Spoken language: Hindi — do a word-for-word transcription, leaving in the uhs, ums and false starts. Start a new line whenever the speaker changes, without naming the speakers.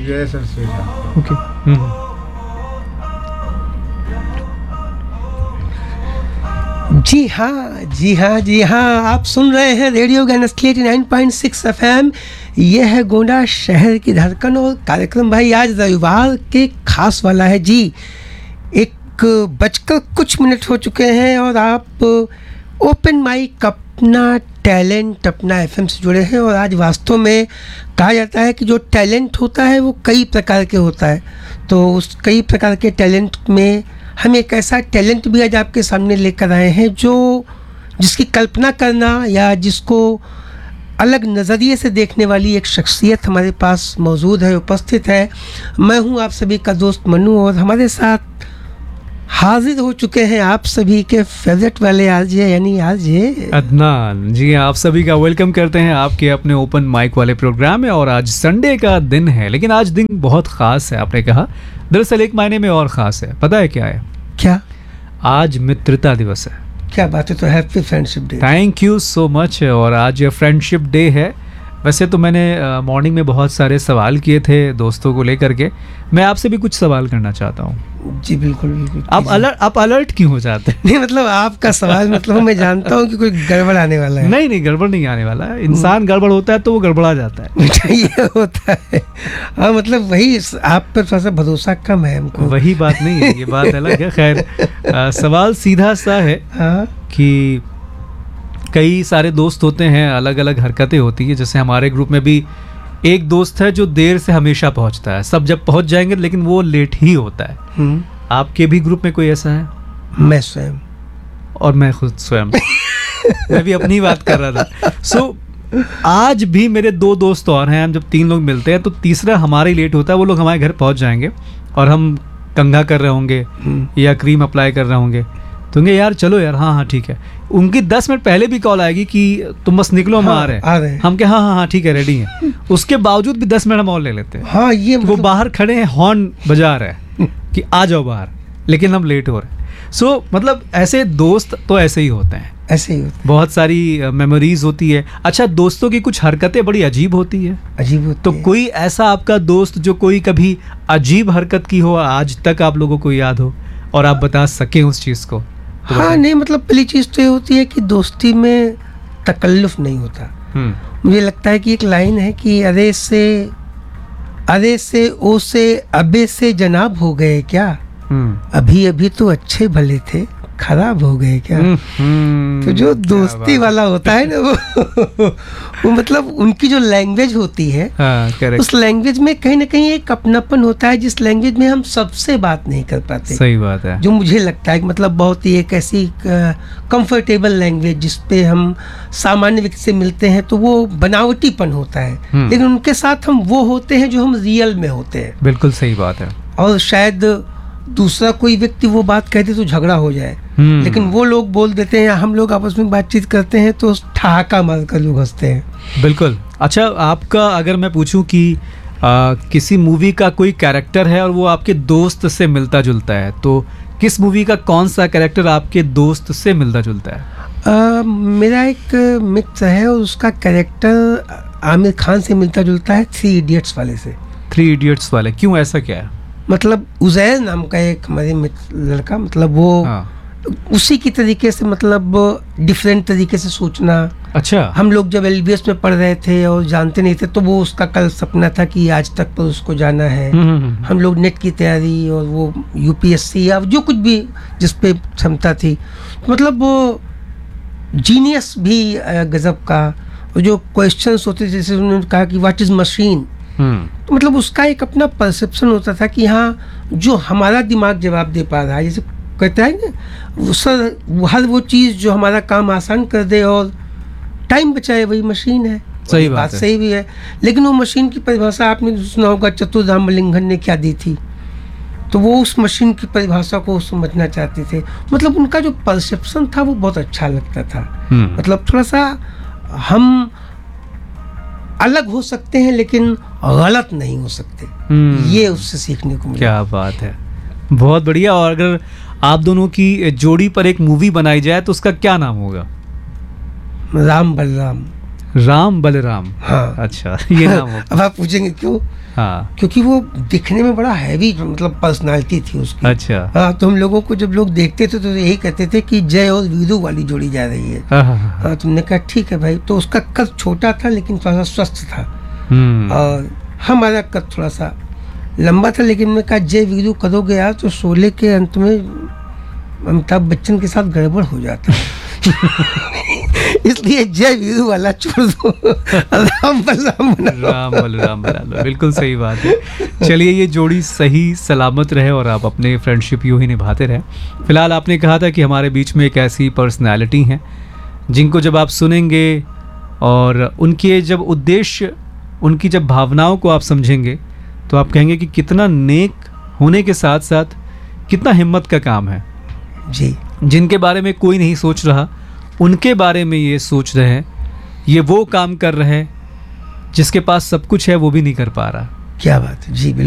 यूएस और श्रीलंका।
ओके। हम्म।
जी हाँ जी हाँ जी हाँ, आप सुन रहे हैं radio गैनस्ली eighty nine point six F M. यह है गोंडा शहर की धड़कन और कार्यक्रम भाई आज रविवार के खास वाला है जी। एक बजकर कुछ मिनट हो चुके हैं और आप ओपन माइक अपना टैलेंट अपना एफएम से जुड़े हैं। और आज वास्तव में कहा जाता है कि जो टैलेंट होता है वो कई प्रकार के होता है, तो उस कई प्रकार के टैलेंट में हम एक ऐसा टैलेंट भी आज आपके सामने लेकर आए हैं जो जिसकी कल्पना करना या जिसको अलग नज़रिए से देखने वाली एक शख्सियत हमारे पास मौजूद है, उपस्थित है। मैं हूं आप सभी का दोस्त मन्नू और हमारे साथ हाजिर हो चुके हैं आप सभी के फेवरेट वाले आरजे यानी आरजे
अदनान जी। आप सभी का वेलकम करते हैं आपके अपने ओपन माइक वाले प्रोग्राम में। और आज संडे का दिन है, लेकिन आज दिन बहुत ख़ास है। आपने कहा, दरअसल एक मायने में और ख़ास है। पता है क्या है?
क्या?
आज मित्रता दिवस है।
क्या बात है, तो happy friendship day.
Thank you so much. और आज फ्रेंडशिप डे है। वैसे तो मैंने मॉर्निंग में बहुत सारे सवाल किए थे दोस्तों को लेकर के, मैं आपसे भी कुछ सवाल करना चाहता हूँ।
जी बिल्कुल बिल्कुल।
आप अलर्ट आप अलर्ट क्यों हो जाते हैं?
नहीं मतलब आपका सवाल मतलब मैं जानता हूँ कि कोई गड़बड़ आने वाला है।
नहीं नहीं, गड़बड़ नहीं आने वाला है। इंसान गड़बड़ होता है तो वो गड़बड़ा जाता है।
ये होता है। हाँ मतलब वही, आप पर थोड़ा सा भरोसा कम है हमको।
वही बात नहीं है, ये बात अलग है। खैर, आ, सवाल सीधा सा है
हाँ
कि कई सारे दोस्त होते हैं, अलग अलग हरकतें होती है। जैसे हमारे ग्रुप में भी एक दोस्त है जो देर से हमेशा पहुंचता है। सब जब पहुंच जाएंगे लेकिन वो लेट ही होता है।
हम्म,
आपके भी ग्रुप में कोई ऐसा है?
मैं स्वयं।
और मैं खुद स्वयं। मैं भी अपनी बात कर रहा था। सो so, आज भी मेरे दो दोस्त और हैं। हम जब तीन लोग मिलते हैं तो तीसरा हमारे लेट होता है। वो लोग हमारे घर पहुंच जाएंगे और हम कंघा कर रहे होंगे या क्रीम अप्लाई कर रहे होंगे तो उनके यार चलो यार, हाँ हाँ ठीक है। उनकी दस मिनट पहले भी कॉल आएगी कि तुम बस निकलो, हम
हाँ,
आ रहे
आ रहे
हैं।
हैं।
हम क्या, हाँ हाँ हाँ ठीक है, रेडी हैं। उसके बावजूद भी दस मिनट हम और ले लेते हैं।
हाँ ये
वो
मतलब,
बाहर खड़े हैं, हॉर्न बजा रहे हैं कि आ जाओ बाहर, लेकिन हम लेट हो रहे हैं। सो so, मतलब ऐसे दोस्त तो ऐसे ही होते हैं।
ऐसे ही होता
बहुत सारी मेमोरीज होती है। अच्छा, दोस्तों की कुछ हरकतें बड़ी अजीब होती है।
है, अजीब होती
तो
है।
कोई ऐसा आपका दोस्त जो कोई कभी अजीब हरकत की हो, आज तक आप लोगों को याद हो और आप बता सकें उस चीज़ को? तो
हाँ
बताएं।
नहीं मतलब पहली चीज़ तो ये होती है कि दोस्ती में तकल्लुफ नहीं होता।
हम्म,
मुझे लगता है कि एक लाइन है कि अरे से अरे से ओ से अबे से जनाब हो गए क्या,
हम्म,
अभी अभी तो अच्छे भले थे खराब हो गए क्या।
हम्म, हम्म,
तो जो
क्या
दोस्ती
बात।
वाला होता है ना वो वो मतलब उनकी जो लैंग्वेज होती है,
हाँ करेक्ट,
उस लैंग्वेज में कहीं ना कहीं एक अपनापन होता है जिस लैंग्वेज में हम सबसे बात नहीं कर पाते।
सही बात है।
जो मुझे लगता है कि मतलब बहुत ही एक ऐसी कंफर्टेबल लैंग्वेज जिस पे हम सामान्य व्यक्ति से मिलते हैं तो वो बनावटीपन होता है,
हम्म।
लेकिन उनके साथ हम वो होते हैं जो हम रियल में होते हैं।
बिल्कुल सही बात है।
और शायद दूसरा कोई व्यक्ति वो बात कहते तो झगड़ा हो जाए,
हम्म,
लेकिन वो लोग बोल देते हैं, हम लोग आपस में बातचीत करते हैं तो ठहाका मार कर लोग हंसते हैं।
बिल्कुल। अच्छा, आपका अगर मैं पूछूं कि आ, किसी मूवी का कोई कैरेक्टर है और वो आपके दोस्त से मिलता जुलता है, तो किस मूवी का कौन सा कैरेक्टर आपके दोस्त से मिलता जुलता है?
आ, मेरा एक मित्र है और उसका कैरेक्टर आमिर खान से मिलता जुलता है, थ्री इडियट्स वाले से।
थ्री इडियट्स वाले, क्यों, ऐसा क्या है?
मतलब उजैर नाम का एक हमारे मित्र लड़का, मतलब वो
हाँ,
उसी की तरीके से मतलब डिफरेंट तरीके से सोचना।
अच्छा,
हम लोग जब एलबीएस में पढ़ रहे थे और जानते नहीं थे तो वो उसका कल सपना था कि आज तक पर उसको जाना है।
हम्म, हम्म, हम्म,
हम लोग नेट की तैयारी और वो यूपीएससी या जो कुछ भी जिस पे क्षमता थी, मतलब वो जीनियस भी अ, गजब का। और जो क्वेश्चंस होते जैसे उन्होंने कहा कि व्हाट इज़ मशीन,
हम्म,
तो मतलब उसका एक अपना परसेप्शन होता था कि हाँ जो हमारा दिमाग जवाब दे पा रहा है, जैसे कहता है ना वो सर, वो हर वो चीज़ जो हमारा काम आसान कर दे और टाइम बचाए वही मशीन है।
सही
ये
बात है।
सही भी है, लेकिन वो मशीन की परिभाषा आपने सुना होगा, चतुर्धाम लिंगन ने क्या दी थी, तो वो उस मशीन की परिभाषा को समझना चाहते थे। मतलब उनका जो परसेप्शन था वो बहुत अच्छा लगता था।
हम्म,
मतलब थोड़ा सा हम अलग हो सकते हैं लेकिन गलत नहीं हो सकते,
हम्म,
ये उससे सीखने को मिला।
क्या बात है, बहुत बढ़िया। और अगर आप दोनों की जोड़ी पर एक मूवी बनाई जाए तो उसका क्या नाम होगा?
राम बलराम।
राम बलराम।
हाँ।
अच्छा, ये नाम हो।
अब आप पूछेंगे क्यों?
हाँ।
क्योंकि वो दिखने में बड़ा हैवी मतलब पर्सनालिटी थी उसकी।
अच्छा।
हाँ, तो हम लोगों को जब लोग देखते थे तो यही कहते थे कि जय और वीरू वाली जोड़ी जा रही है।
हाँ, हाँ, हाँ।
हाँ, तुमने कहा ठीक है भाई। तो उसका कद छोटा था लेकिन थोड़ा सा स्वस्थ था,
हम्म।
और हमारा कद थोड़ा सा लंबा था, लेकिन मैंने कहा जय वीरू करोगे यार तो शोले के अंत में अमिताभ बच्चन के साथ गड़बड़ हो जाता है। इसलिए जय वीरू वाला छोड़ दो, राम बलराम बना लो।
राम बलराम बना लो, बिल्कुल सही बात है। चलिए, ये जोड़ी सही सलामत रहे और आप अपने फ्रेंडशिप यूं ही निभाते रहे। फिलहाल आपने कहा था कि हमारे बीच में एक ऐसी पर्सनैलिटी हैं जिनको जब आप सुनेंगे और उनके जब उद्देश्य, उनकी जब भावनाओं को आप समझेंगे तो आप कहेंगे कि कितना नेक होने के साथ साथ कितना हिम्मत का काम है।
जी।
जिनके बारे में कोई नहीं सोच रहा, उनके बारे में ये सोच रहे हैं, ये वो काम कर रहे हैं जिसके पास सब कुछ है वो भी नहीं कर पा रहा।
क्या बात है जी।